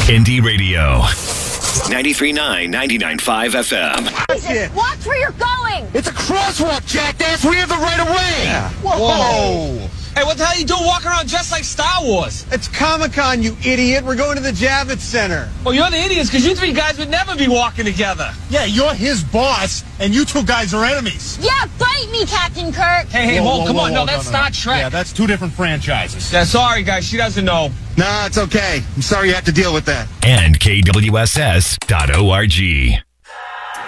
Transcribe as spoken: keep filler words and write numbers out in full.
Indie Radio. ninety-three point nine, ninety-nine point five F M. Jesus, watch where you're going! It's a crosswalk, jackass! We have the right of way! Yeah. Whoa! Whoa. Hey, what the hell are you doing walking around dressed like Star Wars? It's Comic-Con, you idiot! We're going to the Javits Center. Well, you're the idiots because you three guys would never be walking together. Yeah, you're his boss, and you two guys are enemies. Yeah, bite me, Captain Kirk! Hey, hey, Whoa, whoa, whoa, come whoa, on. whoa, No, that's no, no. Star Trek. Yeah, that's two different franchises. Yeah, sorry, guys. She doesn't know. Nah, it's okay. I'm sorry you have to deal with that. And K W S S dot org.